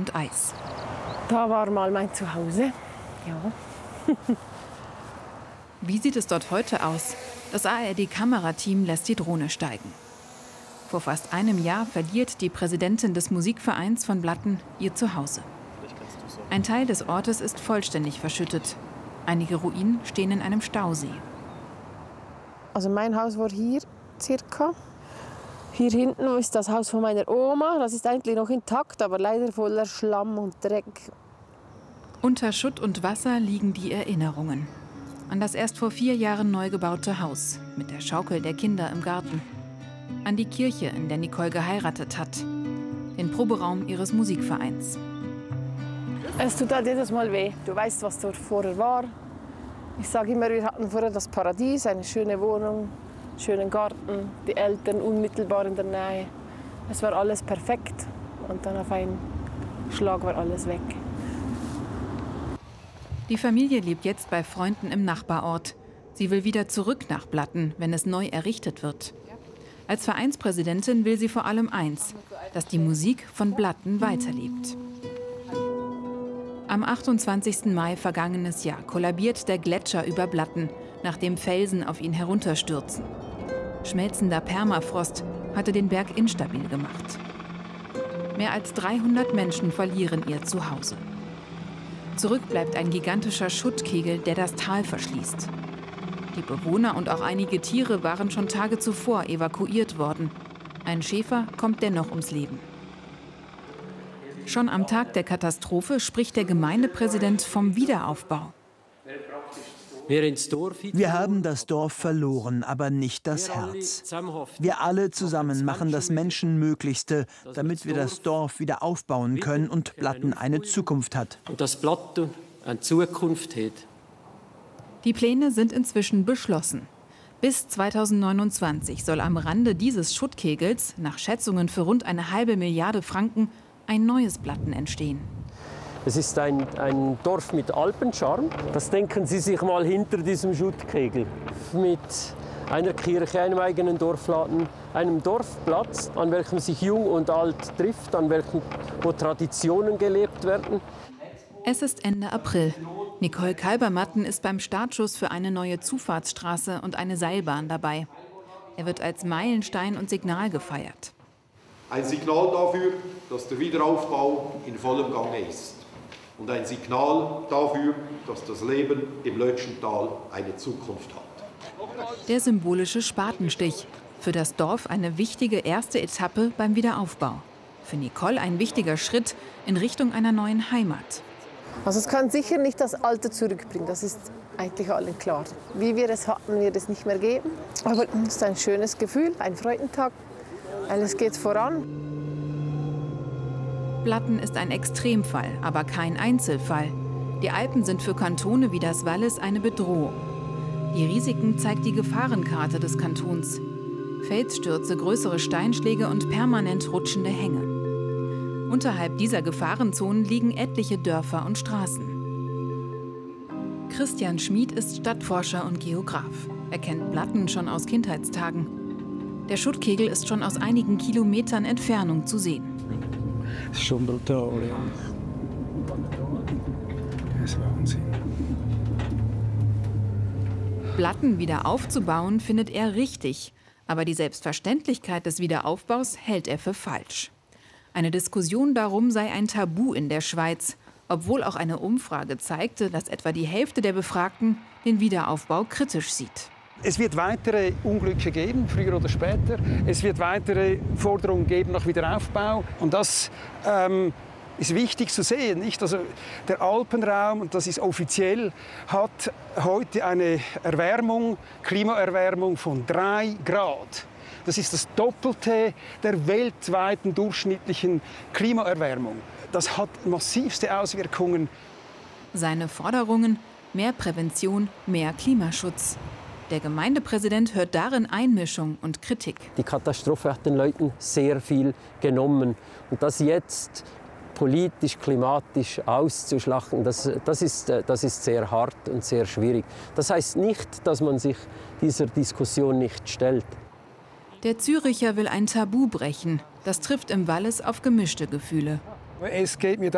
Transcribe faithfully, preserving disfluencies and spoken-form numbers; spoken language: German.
und Eis. Da war mal mein Zuhause. Ja. Wie sieht es dort heute aus? Das A R D-Kamerateam lässt die Drohne steigen. Vor fast einem Jahr verliert die Präsidentin des Musikvereins von Blatten ihr Zuhause. Ein Teil des Ortes ist vollständig verschüttet. Einige Ruinen stehen in einem Stausee. Also mein Haus war hier circa. Hier hinten ist das Haus von meiner Oma. Das ist eigentlich noch intakt, aber leider voller Schlamm und Dreck. Unter Schutt und Wasser liegen die Erinnerungen an das erst vor vier Jahren neu gebaute Haus mit der Schaukel der Kinder im Garten, an die Kirche, in der Nicole geheiratet hat, den Proberaum ihres Musikvereins. Es tut halt jedes Mal weh. Du weißt, was dort vorher war. Ich sage immer, wir hatten vorher das Paradies, eine schöne Wohnung, schönen Garten, die Eltern unmittelbar in der Nähe. Es war alles perfekt und dann auf einen Schlag war alles weg. Die Familie lebt jetzt bei Freunden im Nachbarort. Sie will wieder zurück nach Blatten, wenn es neu errichtet wird. Als Vereinspräsidentin will sie vor allem eins, dass die Musik von Blatten weiterlebt. Am achtundzwanzigsten Mai vergangenes Jahr kollabiert der Gletscher über Blatten, nachdem Felsen auf ihn herunterstürzen. Schmelzender Permafrost hatte den Berg instabil gemacht. Mehr als dreihundert Menschen verlieren ihr Zuhause. Zurück bleibt ein gigantischer Schuttkegel, der das Tal verschließt. Die Bewohner und auch einige Tiere waren schon Tage zuvor evakuiert worden. Ein Schäfer kommt dennoch ums Leben. Schon am Tag der Katastrophe spricht der Gemeindepräsident vom Wiederaufbau. Wir haben das Dorf verloren, aber nicht das Herz. Wir alle zusammen machen das Menschenmöglichste, damit wir das Dorf wieder aufbauen können und Blatten eine Zukunft hat. Und dass Blatten eine Zukunft hat. Die Pläne sind inzwischen beschlossen. Bis zweitausendneunundzwanzig soll am Rande dieses Schuttkegels, nach Schätzungen für rund eine halbe Milliarde Franken, ein neues Blatten entstehen. Es ist ein, ein Dorf mit Alpencharme. Das denken Sie sich mal hinter diesem Schuttkegel. Mit einer Kirche, einem eigenen Dorfladen, einem Dorfplatz, an welchem sich Jung und Alt trifft, an welchem wo Traditionen gelebt werden. Es ist Ende April. Nicole Kalbermatten ist beim Startschuss für eine neue Zufahrtsstraße und eine Seilbahn dabei. Er wird als Meilenstein und Signal gefeiert. Ein Signal dafür, dass der Wiederaufbau in vollem Gange ist. Und ein Signal dafür, dass das Leben im Lötschental eine Zukunft hat. Der symbolische Spatenstich. Für das Dorf eine wichtige erste Etappe beim Wiederaufbau. Für Nicole ein wichtiger Schritt in Richtung einer neuen Heimat. Also es kann sicher nicht das Alte zurückbringen, das ist eigentlich allen klar. Wie wir es hatten, wird es nicht mehr geben. Aber es ist ein schönes Gefühl, ein Freudentag, weil es geht voran. Blatten ist ein Extremfall, aber kein Einzelfall. Die Alpen sind für Kantone wie das Wallis eine Bedrohung. Die Risiken zeigt die Gefahrenkarte des Kantons. Felsstürze, größere Steinschläge und permanent rutschende Hänge. Unterhalb dieser Gefahrenzonen liegen etliche Dörfer und Straßen. Christian Schmid ist Stadtforscher und Geograf. Er kennt Blatten schon aus Kindheitstagen. Der Schuttkegel ist schon aus einigen Kilometern Entfernung zu sehen. Das ist schon brutal, ja. Das ist Wahnsinn. Blatten wieder aufzubauen, findet er richtig. Aber die Selbstverständlichkeit des Wiederaufbaus hält er für falsch. Eine Diskussion darum sei ein Tabu in der Schweiz, obwohl auch eine Umfrage zeigte, dass etwa die Hälfte der Befragten den Wiederaufbau kritisch sieht. Es wird weitere Unglücke geben, früher oder später. Es wird weitere Forderungen geben nach Wiederaufbau. Und das ähm, ist wichtig zu sehen. Nicht? Also der Alpenraum, und das ist offiziell, hat heute eine Erwärmung, Klimaerwärmung von drei Grad. Das ist das Doppelte der weltweiten durchschnittlichen Klimaerwärmung. Das hat massivste Auswirkungen. Seine Forderungen: mehr Prävention, mehr Klimaschutz. Der Gemeindepräsident hört darin Einmischung und Kritik. Die Katastrophe hat den Leuten sehr viel genommen. Und das jetzt politisch, klimatisch auszuschlachten, das, das, ist, das ist sehr hart und sehr schwierig. Das heißt nicht, dass man sich dieser Diskussion nicht stellt. Der Züricher will ein Tabu brechen. Das trifft im Wallis auf gemischte Gefühle. Es geht mir